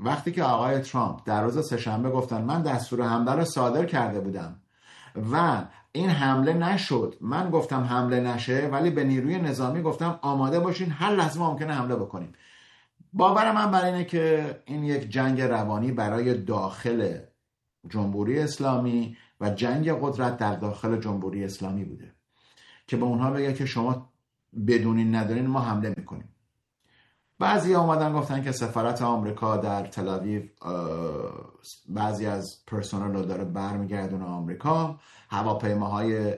وقتی که آقای ترامپ در روز سه‌شنبه گفتن من دستور حمله رو صادر کرده بودم و این حمله نشد، من گفتم حمله نشه ولی به نیروی نظامی گفتم آماده باشین هر لحظه ممکنه حمله بکنیم. باور من بر اینه که این یک جنگ روانی برای داخل جمهوری اسلامی و جنگ قدرت در داخل جمهوری اسلامی بوده که به اونها بگه که شما بدونین ندارین ما حمله میکنیم. بعضی اومدن گفتن که سفارت آمریکا در تل آویو بعضی از پرسنل رو داره برمیگردونه آمریکا. هواپیماهای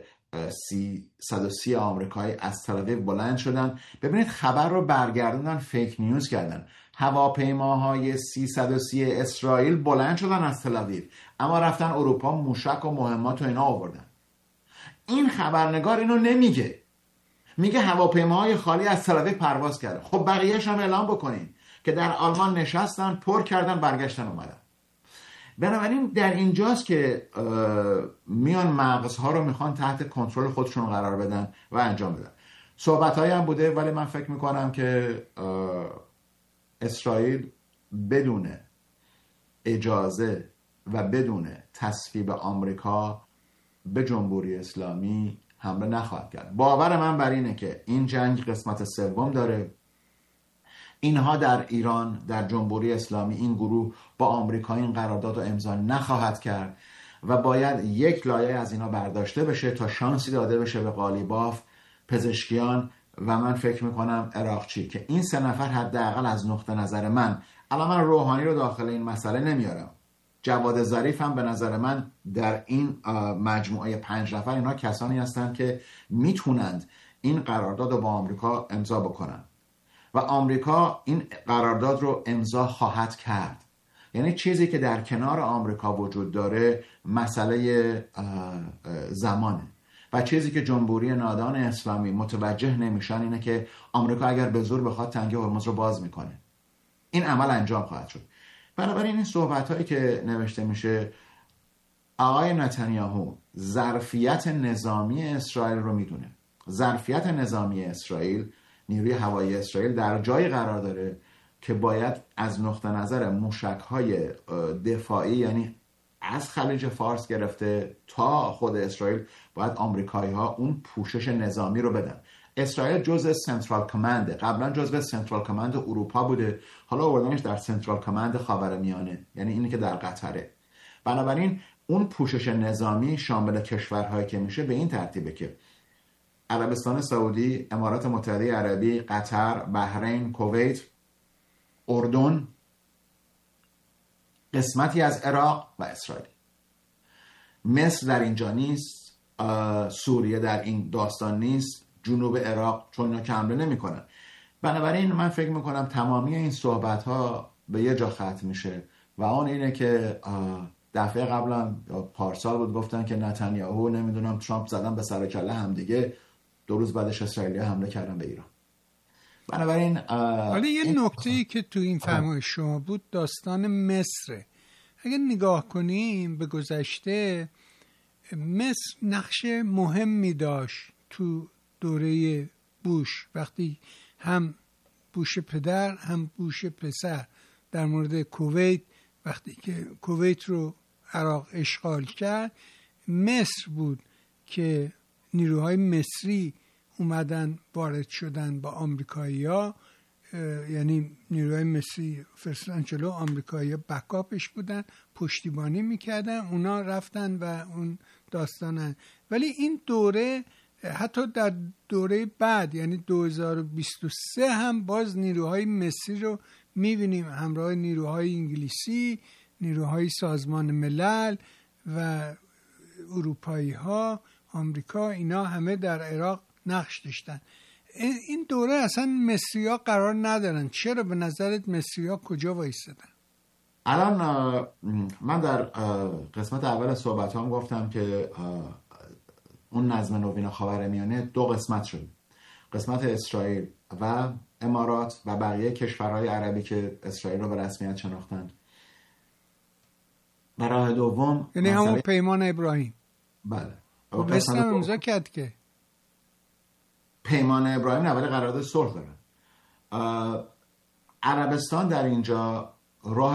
130 آمریکایی از تل آویو بلند شدن. ببینید خبر رو برگردوندن، فیک نیوز کردن. هواپیماهای 330 اسرائیل بلند شدن از تل آویو، اما رفتن اروپا موشک و مهمات و اینا آوردن. این خبرنگار اینو نمیگه، میگه هواپیماهای خالی از تل آویو پرواز کرده. خب بقیه‌اش هم اعلام بکنین که در آلمان نشستن، پر کردن، برگشتن اومدن. بنابراین در اینجاست که میان مغزها رو میخوان تحت کنترل خودشون قرار بدن و انجام بدن. صحبت‌هایی هم بوده ولی من فکر میکنم که اسرائیل بدون اجازه و بدون تصویب آمریکا به جمهوری اسلامی حمله نخواهد کرد. باور من بر اینه که این جنگ قسمت سوم داره. اینها در ایران، در جمهوری اسلامی، این گروه با آمریکا این قرارداد رو امضا نخواهد کرد و باید یک لایه از اینا برداشته بشه تا شانسی داده بشه به قالیباف، پزشکیان و من فکر میکنم عراقچی که این سه نفر حداقل از نقطه نظر من، الان من روحانی رو داخل این مسئله نمیارم، جواد ظریف هم به نظر من در این مجموعه 5 نفر اینها کسانی هستند که میتونند این قرارداد رو با آمریکا امضا بکنن و آمریکا این قرارداد رو امضا خواهد کرد. یعنی چیزی که در کنار آمریکا وجود داره مسئله زمانه و چیزی که جمهوری نادان اسلامی متوجه نمیشن اینه که آمریکا اگر به زور بخواد تنگه هرمز رو باز میکنه. این عمل انجام خواهد شد. بنابراین این صحبت هایی که نوشته میشه، آقای نتانیاهو ظرفیت نظامی اسرائیل رو میدونه. ظرفیت نظامی اسرائیل، نیروی هوایی اسرائیل در جای قرار داره که باید از نقطه نظر موشک‌های دفاعی، یعنی از خلیج فارس گرفته تا خود اسرائیل، باید آمریکایی‌ها اون پوشش نظامی رو بدن. اسرائیل جزء سنترال کمانده، قبلا جزء سنترال کماند اروپا بوده، حالا آوردنش در سنترال کماند خاورمیانه، یعنی اینی که در قطره. بنابراین اون پوشش نظامی شامل کشورهایی که میشه به این ترتیبه که عربستان سعودی، امارات متحده عربی، قطر، بحرین، کویت، اردن، قسمتی از عراق و اسرائیل. مصر در اینجا نیست، سوریه در این داستان نیست، جنوب عراق، چون اینا که حمله نمی‌کنن. بنابراین من فکر میکنم تمامی این صحبت ها به یه جا ختم میشه و اون اینه که دفعه قبلا پارسال بود گفتن که نتانیاهو نمیدونم ترامپ زدن به سر کله هم دیگه، 2 روز بعدش اسرائیلی حمله کردن به ایران. بنابراین ولی یه نکته‌ای که تو این فرمایش شما بود داستان مصر. اگه نگاه کنیم به گذشته، مصر نقش مهمی داشت تو دوره بوش، وقتی هم بوش پدر هم بوش پسر در مورد کویت، وقتی که کویت رو عراق اشغال کرد، مصر بود که نیروهای مصری اومدن وارد شدن با آمریکایی‌ها، یعنی نیروهای مصری فرستادن جلو، آمریکایی‌ها بکاپش بودن، پشتیبانی میکردن، اونا رفتن و اون داستانه. ولی این دوره حتی در دوره بعد یعنی 2023 هم باز نیروهای مصری رو میبینیم همراه نیروهای انگلیسی، نیروهای سازمان ملل و اروپایی ها، آمریکا، اینا همه در عراق نقش داشتن. این دوره اصلا مصری ها قرار ندارن. چرا به نظرت مصری ها کجا وایستدن؟ الان من در قسمت اول صحبت هم گفتم که اون نظم نوین خاورمیانه 2 قسمت شد، قسمت اسرائیل و امارات و بقیه کشورهای عربی که اسرائیل رو به رسمیت شناختند. و راه دوم یعنی همون پیمان ابراهیم. بله. مصر هم امضا کرد که پیمان ابراهیم نه، ولی قرارداد صلح داره. عربستان در اینجا راه